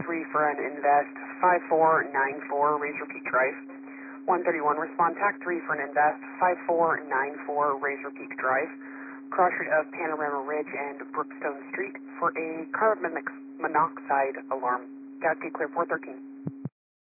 3 for an invest 5494 Razor Peak Drive. 131, respond TAC 3 for an invest 5494 Razor Peak Drive. Cross street of Panorama Ridge and Brookstone Street for a carbon monoxide alarm. TAC clear 413.